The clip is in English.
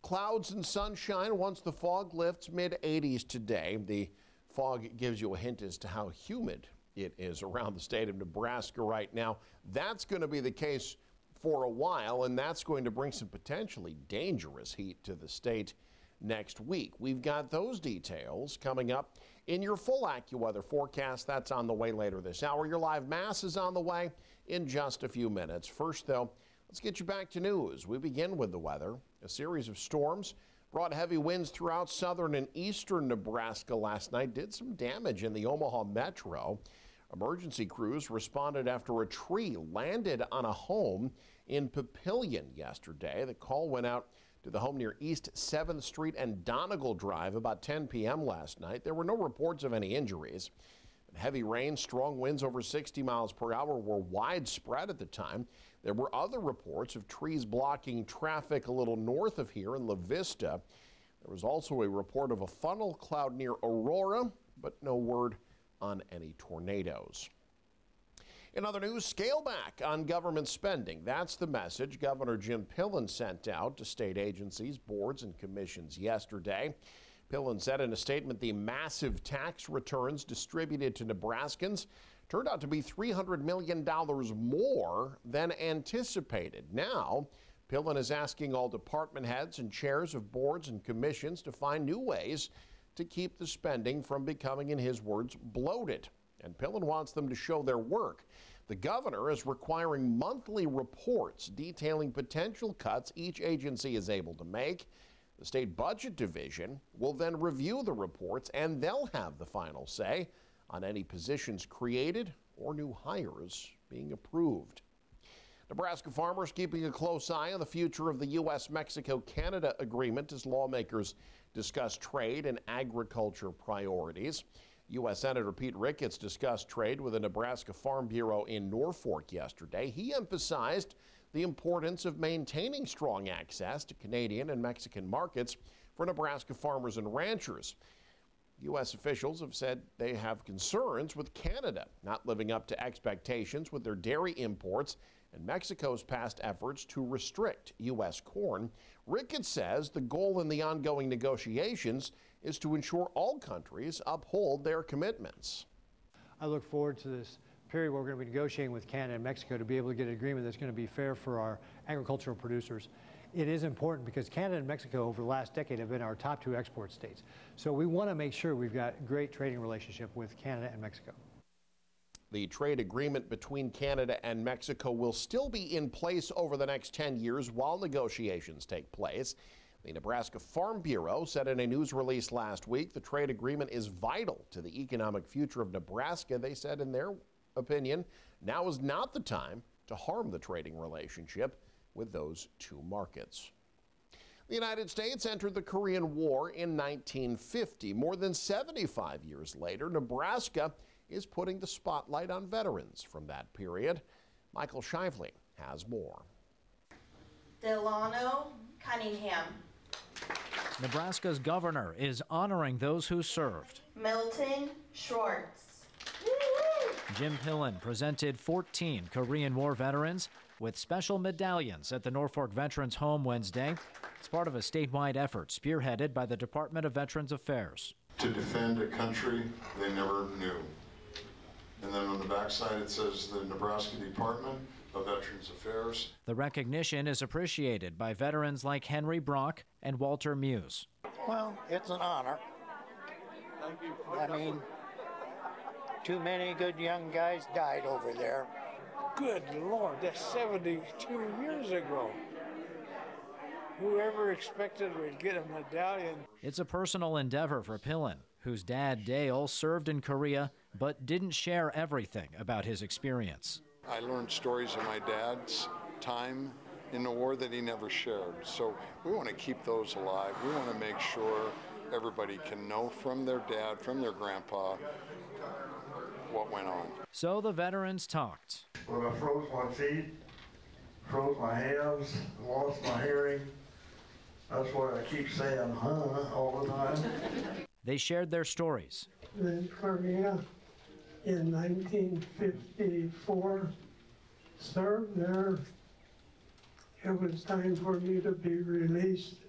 clouds and sunshine once the fog lifts, mid-80s today. The fog gives you a hint as to how humid it is around the state of Nebraska right now. That's going to be the case for a while, and that's going to bring some potentially dangerous heat to the state next week. We've got those details coming up in your full AccuWeather forecast. That's on the way later this hour. Your live mass is on the way in just a few minutes. First, though, let's get you back to news. We begin with the weather. A series of storms brought heavy winds throughout southern and eastern Nebraska last night, did some damage in the Omaha metro. Emergency crews responded after a tree landed on a home in Papillion yesterday. The call went out to the home near East 7th Street and Donegal Drive about 10 p.m. last night. There were no reports of any injuries. Heavy rain, strong winds over 60 miles per hour were widespread at the time. There were other reports of trees blocking traffic a little north of here in La Vista. There was also a report of a funnel cloud near Aurora, but no word on any tornadoes. In other news, scale back on government spending. That's the message Governor Jim Pillen sent out to state agencies, boards, and commissions yesterday. Pillen said in a statement the massive tax returns distributed to Nebraskans turned out to be $300 million more than anticipated. Now, Pillen is asking all department heads and chairs of boards and commissions to find new ways to keep the spending from becoming, in his words, bloated. And Pillen wants them to show their work. The governor is requiring monthly reports detailing potential cuts each agency is able to make. The state budget division will then review the reports, and they'll have the final say on any positions created or new hires being approved. Nebraska farmers keeping a close eye on the future of the U.S.-Mexico-Canada agreement as lawmakers discuss trade and agriculture priorities. U.S. Senator Pete Ricketts discussed trade with the Nebraska Farm Bureau in Norfolk yesterday. He emphasized the importance of maintaining strong access to Canadian and Mexican markets for Nebraska farmers and ranchers. U.S. officials have said they have concerns with Canada not living up to expectations with their dairy imports and Mexico's past efforts to restrict U.S. corn. Ricketts says the goal in the ongoing negotiations is to ensure all countries uphold their commitments. I look forward to this period where we're going to be negotiating with Canada and Mexico to be able to get an agreement that's going to be fair for our agricultural producers. It is important because Canada and Mexico over the last decade have been our top two export states. So we want to make sure we've got a great trading relationship with Canada and Mexico. The trade agreement between Canada and Mexico will still be in place over the next 10 years while negotiations take place. The Nebraska Farm Bureau said in a news release last week the trade agreement is vital to the economic future of Nebraska. They said in their opinion, now is not the time to harm the trading relationship with those two markets. The United States entered the Korean War in 1950. More than 75 years later, Nebraska is putting the spotlight on veterans from that period. Michael Shively has more. Delano Cunningham. Nebraska's governor is honoring those who served. Milton Schwartz. Jim Pillen presented 14 Korean War veterans with special medallions at the Norfolk Veterans Home Wednesday. It's part of a statewide effort spearheaded by the Department of Veterans Affairs. To defend a country they never knew. And then on the backside it says the Nebraska Department of Veterans Affairs. The recognition is appreciated by veterans like Henry Brock and Walter Muse. Well, it's an honor. I mean, too many good young guys died over there. Good Lord, that's 72 years ago. Whoever expected we'd get a medallion. It's a personal endeavor for Pillen, whose dad Dale served in Korea but didn't share everything about his experience. I learned stories of my dad's time in the war that he never shared. So we want to keep those alive. We want to make sure everybody can know from their dad, from their grandpa, what went on. So the veterans talked. Well, I froze my feet, froze my hands, lost my hearing. That's why I keep saying, all the time. They shared their stories. In Korea in 1954, served there. It was time for me to be released.